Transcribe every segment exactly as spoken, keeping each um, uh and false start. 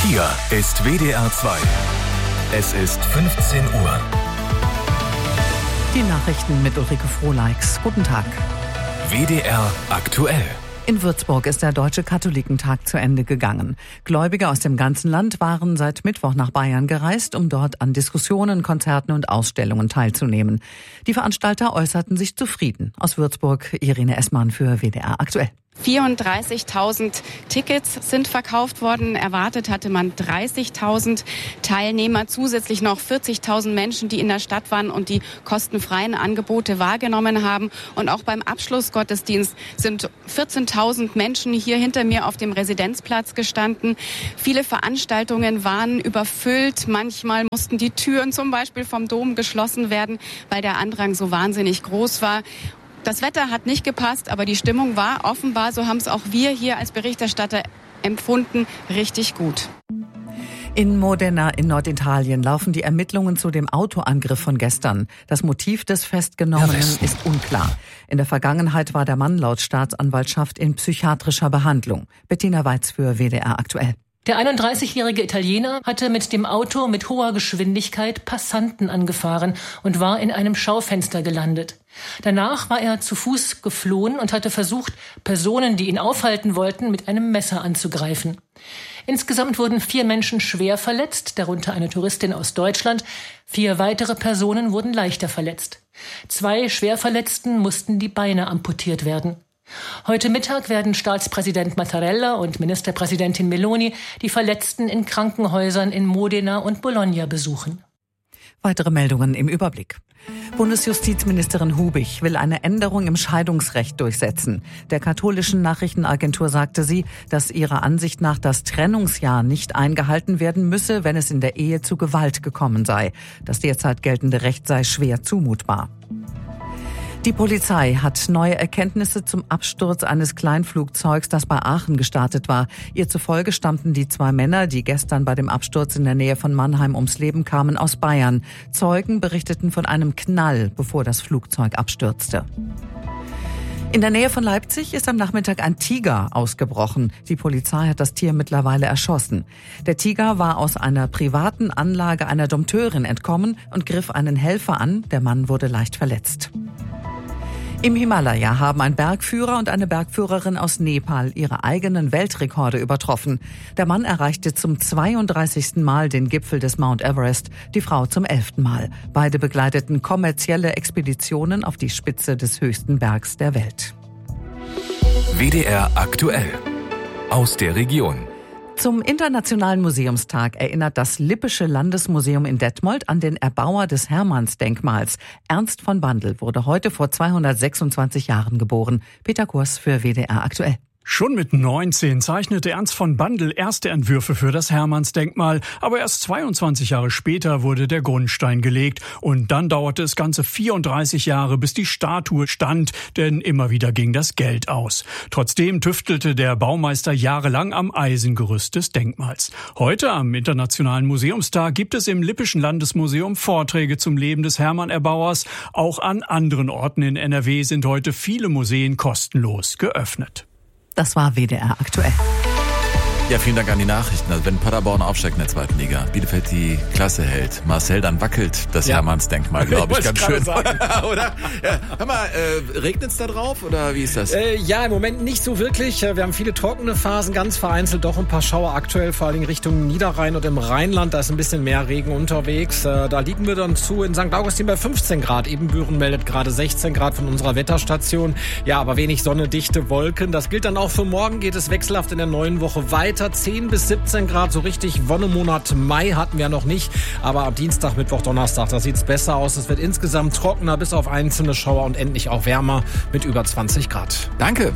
Hier ist W D R zwei. Es ist fünfzehn Uhr. Die Nachrichten mit Ulrike Frohleix. Guten Tag. W D R aktuell. In Würzburg ist der Deutsche Katholikentag zu Ende gegangen. Gläubige aus dem ganzen Land waren seit Mittwoch nach Bayern gereist, um dort an Diskussionen, Konzerten und Ausstellungen teilzunehmen. Die Veranstalter äußerten sich zufrieden. Aus Würzburg Irene Essmann für W D R aktuell. vierunddreißigtausend Tickets sind verkauft worden. Erwartet hatte man dreißigtausend Teilnehmer. Zusätzlich noch vierzigtausend Menschen, die in der Stadt waren und die kostenfreien Angebote wahrgenommen haben. Und auch beim Abschlussgottesdienst sind vierzehntausend Menschen hier hinter mir auf dem Residenzplatz gestanden. Viele Veranstaltungen waren überfüllt. Manchmal mussten die Türen zum Beispiel vom Dom geschlossen werden, weil der Andrang so wahnsinnig groß war. Das Wetter hat nicht gepasst, aber die Stimmung war offenbar, so haben es auch wir hier als Berichterstatter empfunden, richtig gut. In Modena in Norditalien laufen die Ermittlungen zu dem Autoangriff von gestern. Das Motiv des Festgenommenen ist unklar. In der Vergangenheit war der Mann laut Staatsanwaltschaft in psychiatrischer Behandlung. Bettina Weiz für W D R aktuell. Der einunddreißigjährige Italiener hatte mit dem Auto mit hoher Geschwindigkeit Passanten angefahren und war in einem Schaufenster gelandet. Danach war er zu Fuß geflohen und hatte versucht, Personen, die ihn aufhalten wollten, mit einem Messer anzugreifen. Insgesamt wurden vier Menschen schwer verletzt, darunter eine Touristin aus Deutschland. Vier weitere Personen wurden leichter verletzt. Zwei Schwerverletzten mussten die Beine amputiert werden. Heute Mittag werden Staatspräsident Mattarella und Ministerpräsidentin Meloni die Verletzten in Krankenhäusern in Modena und Bologna besuchen. Weitere Meldungen im Überblick. Bundesjustizministerin Hubich will eine Änderung im Scheidungsrecht durchsetzen. Der katholischen Nachrichtenagentur sagte sie, dass ihrer Ansicht nach das Trennungsjahr nicht eingehalten werden müsse, wenn es in der Ehe zu Gewalt gekommen sei. Das derzeit geltende Recht sei schwer zumutbar. Die Polizei hat neue Erkenntnisse zum Absturz eines Kleinflugzeugs, das bei Aachen gestartet war. Ihr zufolge stammten die zwei Männer, die gestern bei dem Absturz in der Nähe von Mannheim ums Leben kamen, aus Bayern. Zeugen berichteten von einem Knall, bevor das Flugzeug abstürzte. In der Nähe von Leipzig ist am Nachmittag ein Tiger ausgebrochen. Die Polizei hat das Tier mittlerweile erschossen. Der Tiger war aus einer privaten Anlage einer Dompteurin entkommen und griff einen Helfer an. Der Mann wurde leicht verletzt. Im Himalaya haben ein Bergführer und eine Bergführerin aus Nepal ihre eigenen Weltrekorde übertroffen. Der Mann erreichte zum zweiunddreißigsten Mal den Gipfel des Mount Everest, die Frau zum elften Mal. Beide begleiteten kommerzielle Expeditionen auf die Spitze des höchsten Bergs der Welt. W D R aktuell. Aus der Region. Zum Internationalen Museumstag erinnert das Lippische Landesmuseum in Detmold an den Erbauer des Hermannsdenkmals. Ernst von Bandel wurde heute vor zweihundertsechsundzwanzig Jahren geboren. Peter Kurs für W D R aktuell. Schon mit neunzehn zeichnete Ernst von Bandel erste Entwürfe für das Hermannsdenkmal, aber erst zweiundzwanzig Jahre später wurde der Grundstein gelegt und dann dauerte es ganze vierunddreißig Jahre, bis die Statue stand, denn immer wieder ging das Geld aus. Trotzdem tüftelte der Baumeister jahrelang am Eisengerüst des Denkmals. Heute am Internationalen Museumstag gibt es im Lippischen Landesmuseum Vorträge zum Leben des Hermann-Erbauers. Auch an anderen Orten in N R W sind heute viele Museen kostenlos geöffnet. Das war W D R aktuell. Ja, vielen Dank an die Nachrichten. Also wenn Paderborn aufsteigt in der zweiten Liga, Bielefeld die Klasse hält, Marcel, dann wackelt das ja. Hermannsdenkmal, glaube ich, ich ganz schön. Oder? Ja, hör mal, äh, regnet es da drauf oder wie ist das? Äh, ja, im Moment nicht so wirklich. Wir haben viele trockene Phasen, ganz vereinzelt doch ein paar Schauer aktuell, vor allen Dingen Richtung Niederrhein und im Rheinland. Da ist ein bisschen mehr Regen unterwegs. Äh, da liegen wir dann zu in Sankt Augustin bei fünfzehn Grad. Ebenbüren meldet gerade sechzehn Grad von unserer Wetterstation. Ja, aber wenig Sonne, dichte Wolken. Das gilt dann auch für morgen, geht es wechselhaft in der neuen Woche weiter. zehn bis siebzehn Grad, so richtig Wonnemonat Mai hatten wir noch nicht. Aber am Dienstag, Mittwoch, Donnerstag, da sieht es besser aus. Es wird insgesamt trockener, bis auf einzelne Schauer und endlich auch wärmer mit über zwanzig Grad. Danke.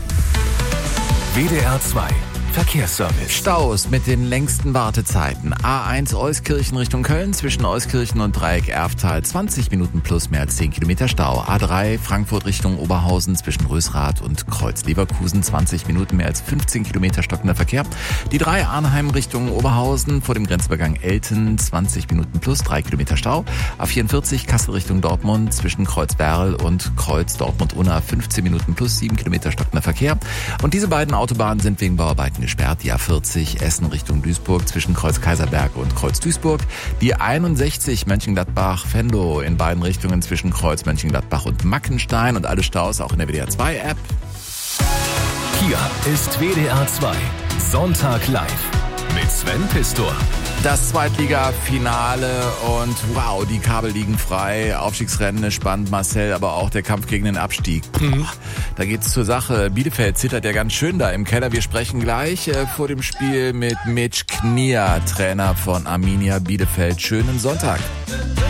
W D R zwei. Verkehrsservice. Staus mit den längsten Wartezeiten. A eins Euskirchen Richtung Köln zwischen Euskirchen und Dreieck Erftal zwanzig Minuten plus mehr als zehn Kilometer Stau. A drei Frankfurt Richtung Oberhausen zwischen Rösrath und Kreuz Leverkusen zwanzig Minuten mehr als fünfzehn Kilometer stockender Verkehr. Die drei Arnheim Richtung Oberhausen vor dem Grenzübergang Elten zwanzig Minuten plus drei Kilometer Stau. A vierundvierzig Kassel Richtung Dortmund zwischen Kreuz Berl und Kreuz Dortmund-Unna fünfzehn Minuten plus sieben Kilometer stockender Verkehr. Und diese beiden Autobahnen sind wegen Bauarbeiten Minuten gesperrt. Die A vierzig Essen Richtung Duisburg zwischen Kreuz Kaiserberg und Kreuz Duisburg. Die einundsechzig Mönchengladbach-Venlo in beiden Richtungen zwischen Kreuz Mönchengladbach und Mackenstein und alle Staus auch in der W D R zwei App. Hier ist W D R zwei Sonntag live mit Sven Pistor. Das Zweitliga-Finale und wow, die Kabel liegen frei. Aufstiegsrennen ist spannend, Marcel, aber auch der Kampf gegen den Abstieg. Mhm. Da geht's zur Sache. Bielefeld zittert ja ganz schön da im Keller. Wir sprechen gleich äh, vor dem Spiel mit Mitch Knier, Trainer von Arminia Bielefeld. Schönen Sonntag.